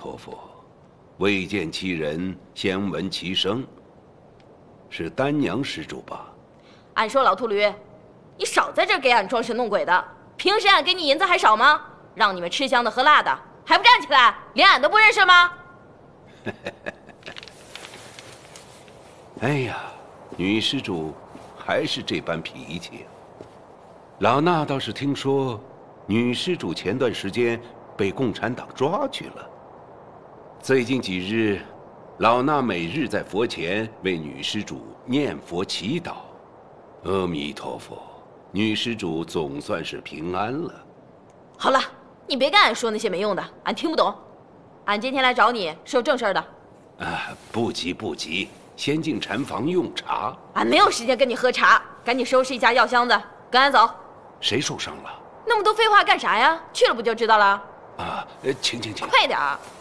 陀佛，未见其人，先闻其声。是丹娘施主吧？ 俺说老秃驴，你少在这儿给俺装神弄鬼的！平时俺给你银子还少吗？让你们吃香的喝辣的，还不站起来？连俺都不认识吗？ 哎呀，女施主还是这般脾气。老衲倒是听说，女施主前段时间被共产党抓去了。最近几日，老衲每日在佛前为女施主念佛祈祷，阿弥陀佛，女施主总算是平安了。 好了，你别跟俺说那些没用的，俺听不懂。俺今天来找你是有正事的。 不急不急，先进禅房用茶。 俺没有时间跟你喝茶，赶紧收拾一下药箱子，跟俺走。 谁受伤了？ 那么多废话干啥呀？去了不就知道了？ 请， 快点儿！